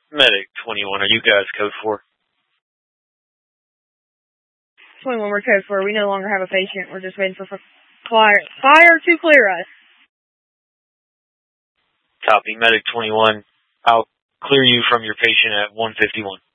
Medic 21, are you guys code 4? 21, we're code 4. We no longer have a patient. We're just waiting for fire to clear us. Copy. Medic 21, I'll clear you from your patient at 151.